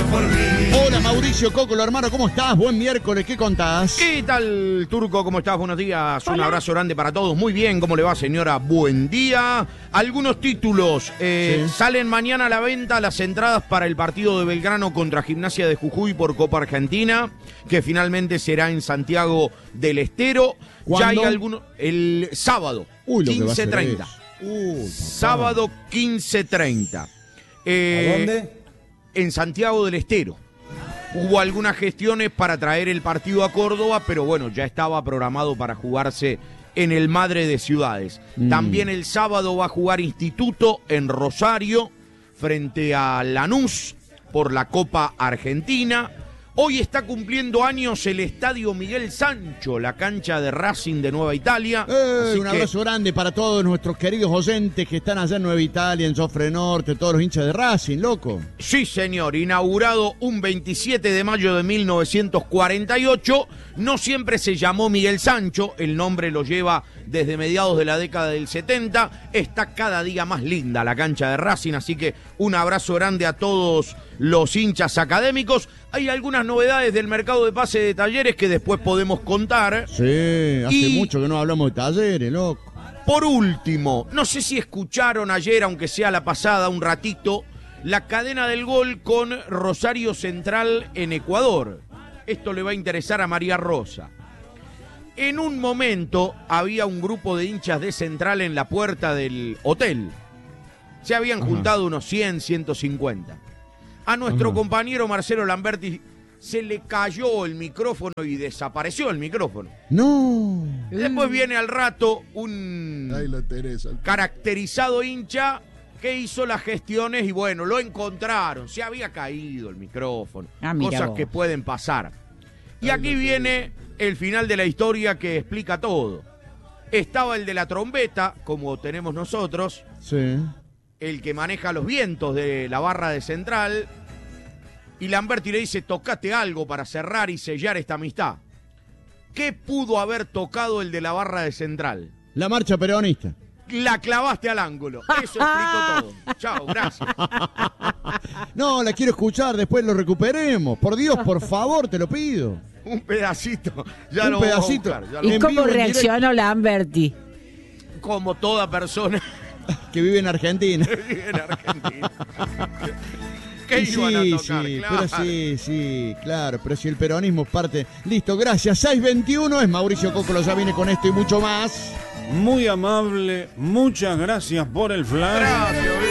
por mí. Hola Mauricio Cocolo, hermano, ¿cómo estás? Buen miércoles, ¿qué contás? ¿Qué tal, Turco? ¿Cómo estás? Buenos días. Hola. Un abrazo grande para todos. Muy bien, ¿cómo le va, señora? Buen día. Algunos títulos. Sí. Salen mañana a la venta las entradas para el partido de Belgrano contra Gimnasia de Jujuy por Copa Argentina, que finalmente será en Santiago del Estero. ¿Cuándo? Ya hay algunos. El sábado, Uy, lo que va a ser 15:30. eso. Sábado 15:30. ¿A dónde? En Santiago del Estero. Hubo algunas gestiones para traer el partido a Córdoba, pero bueno, ya estaba programado para jugarse en el Madre de Ciudades. También el sábado va a jugar Instituto en Rosario frente a Lanús por la Copa Argentina. Hoy está cumpliendo años el Estadio Miguel Sancho, la cancha de Racing de Nueva Italia. Así Un abrazo grande para todos nuestros queridos oyentes que están allá en Nueva Italia, en Jofre Norte, todos los hinchas de Racing, loco. Sí, señor, inaugurado un 27 de mayo de 1948. No siempre se llamó Miguel Sancho, el nombre lo lleva desde mediados de la década del 70. Está cada día más linda la cancha de Racing, así que un abrazo grande a todos los hinchas académicos. Hay algunas novedades del mercado de pase de Talleres que después podemos contar. Sí, hace mucho que no hablamos de Talleres, loco. Por último, no sé si escucharon ayer, aunque sea la pasada, un ratito, la cadena del gol con Rosario Central en Ecuador. Esto le va a interesar a María Rosa. En un momento había un grupo de hinchas de Central en la puerta del hotel. Se habían juntado unos 100, 150. A nuestro compañero Marcelo Lamberti se le cayó el micrófono y desapareció el micrófono. No. Después viene al rato un Ahí lo tenés. caracterizado hincha que hizo las gestiones y bueno, lo encontraron. Se había caído el micrófono. Mira Cosas vos. que pueden pasar. Y aquí viene el final de la historia que explica todo. Estaba el de la trompeta, como tenemos nosotros, Sí. el que maneja los vientos de la barra de Central, y Lamberti le dice, tocate algo para cerrar y sellar esta amistad. ¿Qué pudo haber tocado el de la barra de Central? La marcha peronista. La clavaste al ángulo. Eso explicó todo. Chao, gracias. No, la quiero escuchar, después lo recuperemos. Por Dios, por favor, te lo pido. Un pedacito. Ya Un lo vamos a pedacito. buscar, ya lo ¿Y En cómo vivo, en reaccionó Lamberti? como toda persona Que vive en Argentina. que vive en Argentina. ¿Qué Y iban a sí, tocar? sí, Claro. pero sí, claro, pero si el peronismo es parte... Listo, gracias, 6:21, es Mauricio Cocolo, ya viene con esto y mucho más. Muy amable, muchas gracias por el flash. Gracias,